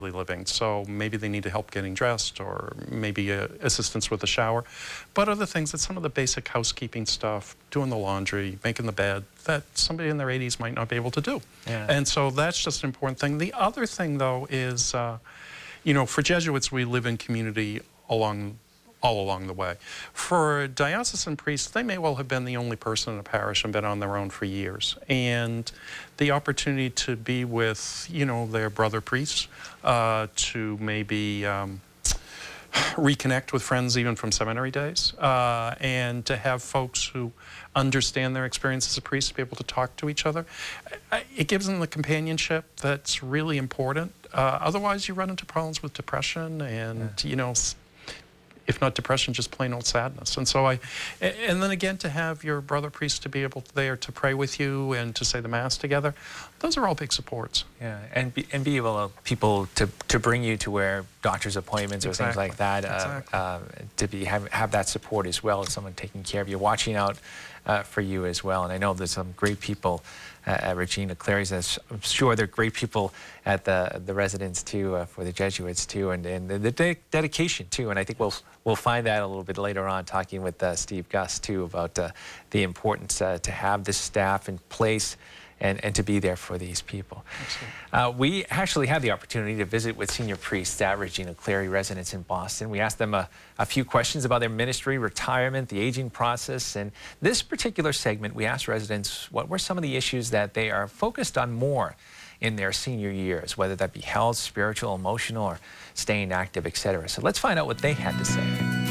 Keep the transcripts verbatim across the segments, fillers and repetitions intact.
living, so maybe they need help getting dressed or maybe uh, assistance with the shower. But other things, it's some of the basic housekeeping stuff, doing the laundry, making the bed, that somebody in their eighties might not be able to do. Yeah. And so that's just an important thing. The other thing, though, is, uh, you know, for Jesuits, we live in community along all along the way. For diocesan priests, they may well have been the only person in a parish and been on their own for years. And the opportunity to be with, you know, their brother priests, uh, to maybe um, reconnect with friends even from seminary days, uh, and to have folks who understand their experience as a priest to be able to talk to each other. It gives them the companionship that's really important. Uh, otherwise, you run into problems with depression and, yeah. you know, if not depression, just plain old sadness. And so I, and then again, to have your brother priest to be able to, there to pray with you and to say the Mass together, those are all big supports. Yeah, and be, and be able to, people to, to bring you to where doctor's appointments or exactly. things like that, exactly. uh, uh, to be have, have that support as well as someone taking care of you, watching out uh, for you as well. And I know there's some great people uh, at Regina Clary's. I'm sure they're great people at the the residence too, uh, for the Jesuits too, and and the, the de dedication too. And I think we'll we'll find that a little bit later on, talking with uh, Steve Gus too about uh, the importance uh, to have this staff in place and, and to be there for these people. Uh, we actually had the opportunity to visit with senior priests at Regina Clary residence in Boston. We asked them a, a few questions about their ministry, retirement, the aging process, and this particular segment, we asked residents what were some of the issues that they are focused on more in their senior years, whether that be health, spiritual, emotional, or staying active, et cetera. So let's find out what they had to say.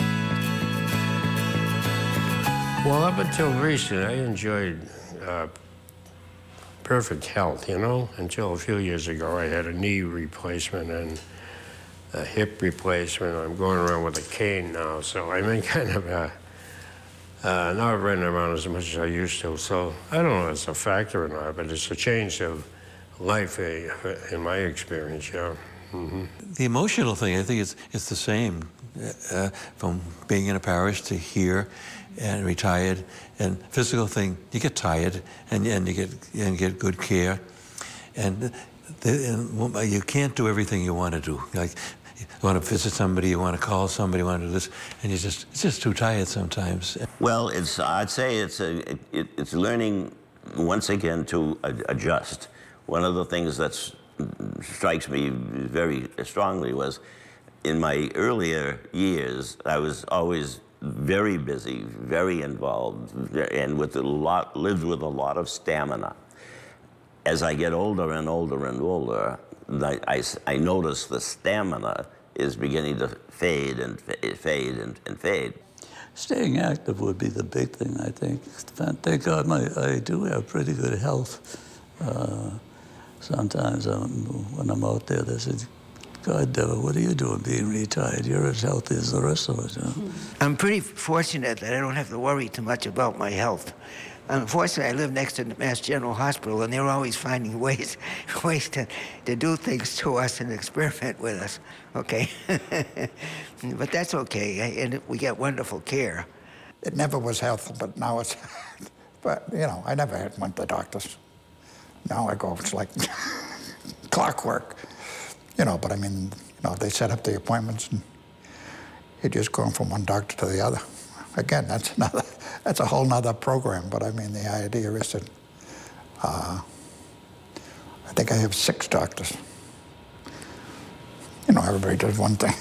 Well, up until recent, I enjoyed uh, perfect health, you know, until a few years ago. I had a knee replacement and a hip replacement. I'm going around with a cane now, so I'm in kind of a, uh, not running around as much as I used to. So I don't know if it's a factor or not, but it's a change of life uh, in my experience, yeah. Mm-hmm. The emotional thing, I think it's, it's the same, uh, from being in a parish to here and retired. And physical thing, you get tired and, and you get and get good care. And, the, and you can't do everything you want to do. Like, you want to visit somebody, you want to call somebody, you want to do this, and you just, it's just too tired sometimes. Well, it's, I'd say it's, a, it, it's learning, once again, to adjust. One of the things that strikes me very strongly was, in my earlier years, I was always very busy, very involved, and with a lot, lived with a lot of stamina. As I get older and older and older, I, I, I notice the stamina is beginning to fade and fade and, and fade. Staying active would be the big thing, I think. Thank God my, I do have pretty good health. Uh, sometimes um, when I'm out there, they say, God, uh, what are you doing being retired? You're as healthy as the rest of us. You know? I'm pretty fortunate that I don't have to worry too much about my health. Unfortunately, I live next to the Mass General Hospital, and they're always finding ways ways to, to do things to us and experiment with us, okay? But that's okay, and we get wonderful care. It never was health, but now it's, but, you know, I never had went to the doctors. Now I go, it's like clockwork. You know, but I mean, you know, they set up the appointments and you're just going from one doctor to the other. Again, that's another, that's a whole nother program, but I mean, the idea is that, uh, I think I have six doctors. You know, everybody does one thing.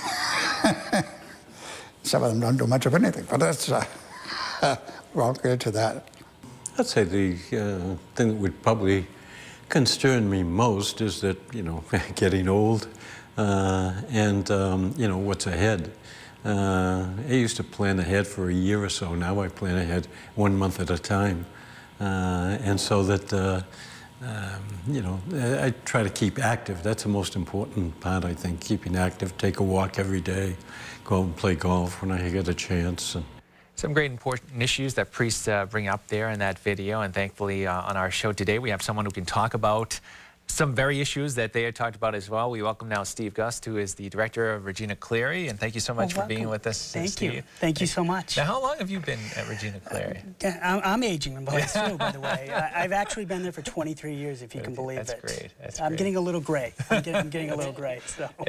Some of them don't do much of anything, but that's, uh, we're all good to that. I'd say the uh, thing that would probably concern me most is that, you know, getting old uh, and, um, you know, what's ahead. Uh, I used to plan ahead for a year or so. Now I plan ahead one month at a time. Uh, and so that, uh, um, you know, I try to keep active. That's the most important part, I think, keeping active, take a walk every day, go out and play golf when I get a chance. And some great important issues that priests uh, bring up there in that video, and thankfully uh, on our show today we have someone who can talk about some very issues that they had talked about as well. We welcome now Steve Gust, who is the director of Regina Cleary, and thank you so much Well, for being welcome. with us. Thank Steve. you. Thank you so much. Now, how long have you been at Regina Cleary? Yeah, I'm, I'm aging in place too, by the way. I, I've actually been there for twenty-three years, if you can believe That's it. great. That's I'm great. getting a little gray. I'm getting, I'm getting a little gray. So.